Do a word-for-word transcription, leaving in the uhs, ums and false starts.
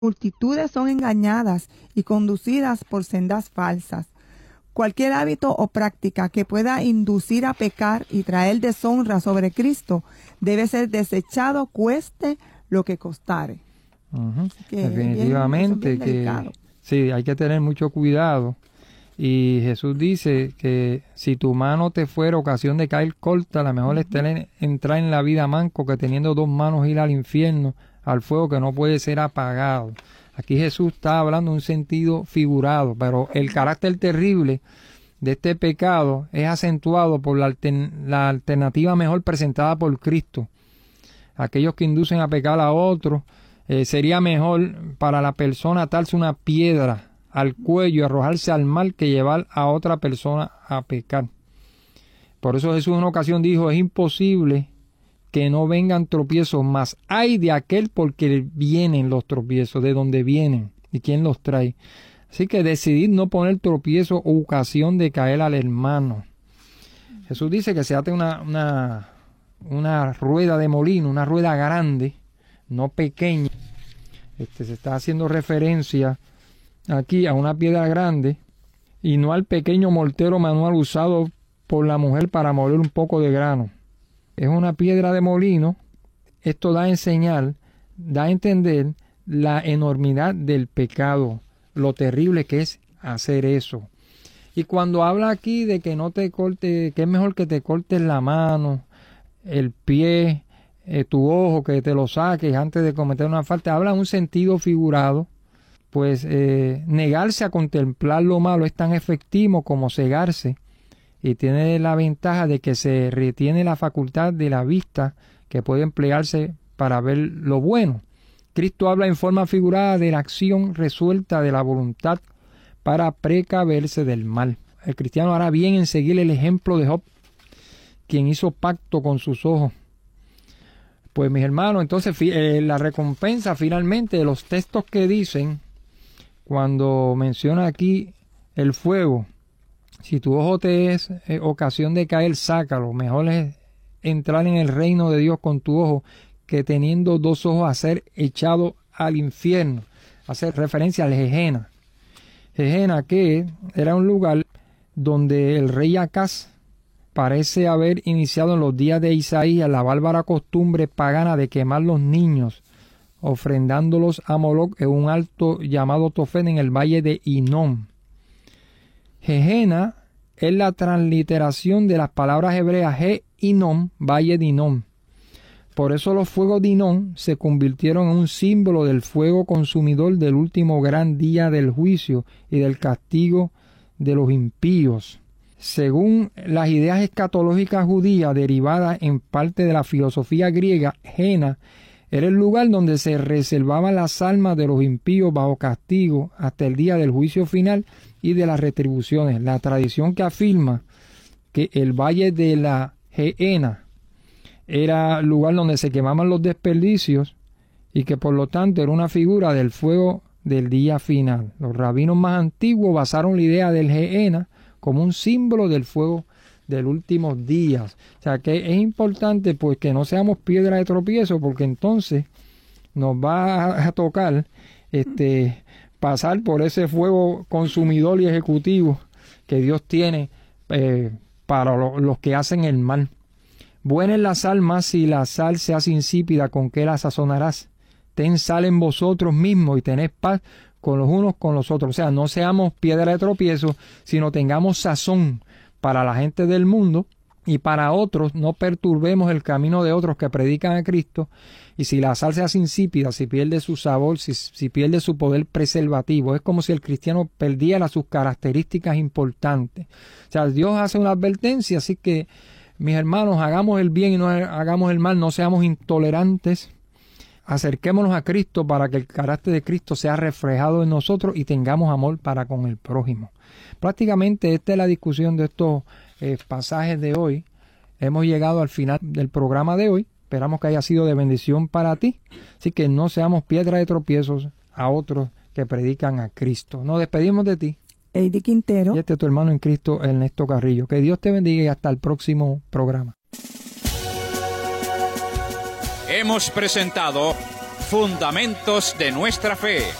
multitudes son engañadas y conducidas por sendas falsas. Cualquier hábito o práctica que pueda inducir a pecar y traer deshonra sobre Cristo debe ser desechado, cueste lo que costare. Uh-huh. Que Definitivamente bien, que sí, hay que tener mucho cuidado. Y Jesús dice que si tu mano te fuera ocasión de caer, corta, mejor es tener, entrar en la vida manco que teniendo dos manos ir al infierno, al fuego que no puede ser apagado. Aquí Jesús está hablando en un sentido figurado, pero el carácter terrible de este pecado es acentuado por la, altern- la alternativa mejor presentada por Cristo. Aquellos que inducen a pecar a otros, eh, sería mejor para la persona atarse una piedra al cuello y arrojarse al mar que llevar a otra persona a pecar. Por eso Jesús en una ocasión dijo, es imposible que no vengan tropiezos, mas hay de aquel porque vienen los tropiezos, de dónde vienen y quién los trae. Así que decidid no poner tropiezo o ocasión de caer al hermano. Jesús dice que se ate una, una, una rueda de molino, una rueda grande, no pequeña. Este, se está haciendo referencia aquí a una piedra grande y no al pequeño mortero manual usado por la mujer para moler un poco de grano. Es una piedra de molino. Esto da a enseñar, da a entender la enormidad del pecado, lo terrible que es hacer eso. Y cuando habla aquí de que no te corte, que es mejor que te cortes la mano, el pie, eh, tu ojo, que te lo saques antes de cometer una falta, habla en un sentido figurado, pues eh, negarse a contemplar lo malo es tan efectivo como cegarse, y tiene la ventaja de que se retiene la facultad de la vista que puede emplearse para ver lo bueno. Cristo habla en forma figurada de la acción resuelta de la voluntad para precaverse del mal. El cristiano hará bien en seguir el ejemplo de Job, quien hizo pacto con sus ojos. Pues mis hermanos, entonces eh, la recompensa finalmente de los textos que dicen, cuando menciona aquí el fuego, si tu ojo te es eh, ocasión de caer, sácalo. Mejor es entrar en el reino de Dios con tu ojo que teniendo dos ojos a ser echado al infierno. Hace referencia al Gehenna. Gehenna, que era un lugar donde el rey Acaz parece haber iniciado en los días de Isaías la bárbara costumbre pagana de quemar los niños, ofrendándolos a Moloc en un alto llamado Tofet en el valle de Hinnom. Gehenna es la transliteración de las palabras hebreas Ge Hinnom, valle de Hinnom. Por eso los fuegos de Hinnom se convirtieron en un símbolo del fuego consumidor del último gran día del juicio y del castigo de los impíos. Según las ideas escatológicas judías derivadas en parte de la filosofía griega, Gehenna era el lugar donde se reservaban las almas de los impíos bajo castigo hasta el día del juicio final y de las retribuciones. La tradición que afirma que el valle de la Gehenna era el lugar donde se quemaban los desperdicios y que por lo tanto era una figura del fuego del día final. Los rabinos más antiguos basaron la idea del Gehenna como un símbolo del fuego del último días. O sea que es importante pues que no seamos piedra de tropiezo, porque entonces nos va a tocar este pasar por ese fuego consumidor y ejecutivo que Dios tiene eh, para lo, los que hacen el mal. Buena es la sal, mas si la sal se hace insípida, ¿con qué la sazonarás? Ten sal en vosotros mismos y tened paz con los unos con los otros. O sea, no seamos piedra de tropiezo, sino tengamos sazón para la gente del mundo y para otros. No perturbemos el camino de otros que predican a Cristo. Y si la sal se hace insípida, si pierde su sabor, si, si pierde su poder preservativo, es como si el cristiano perdiera sus características importantes. O sea, Dios hace una advertencia, así que mis hermanos, hagamos el bien y no hagamos el mal, no seamos intolerantes. Acerquémonos a Cristo para que el carácter de Cristo sea reflejado en nosotros y tengamos amor para con el prójimo. Prácticamente esta es la discusión de estos eh, pasajes de hoy. Hemos llegado al final del programa de hoy. Esperamos que haya sido de bendición para ti. Así que no seamos piedra de tropiezos a otros que predican a Cristo. Nos despedimos de ti, Eidy Quintero. Y este es tu hermano en Cristo, Ernesto Carrillo. Que Dios te bendiga y hasta el próximo programa. Hemos presentado Fundamentos de nuestra fe.